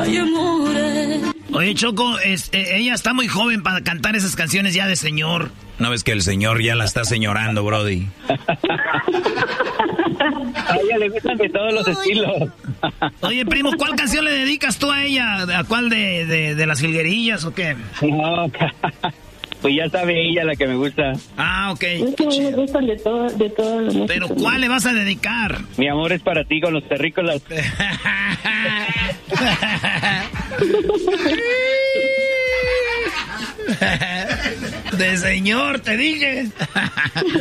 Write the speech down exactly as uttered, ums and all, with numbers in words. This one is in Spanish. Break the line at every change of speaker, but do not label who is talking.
hay amores.
Oye, Choco, es, eh, ella está muy joven para cantar esas canciones ya de señor. ¿No ves que el señor ya la está señorando, brody?
A ella le gustan de todos los estilos.
Oye, primo, ¿cuál canción le dedicas tú a ella? ¿A cuál de, de, de las jilguerillas o qué?
No, pues ya sabe ella la que me gusta.
Ah, ok.
Es que a mí me gustan de todo, de todo lo música.
Pero ¿cuál le vas a dedicar?
Mi amor es para ti con los terrícolas.
De señor, te dije.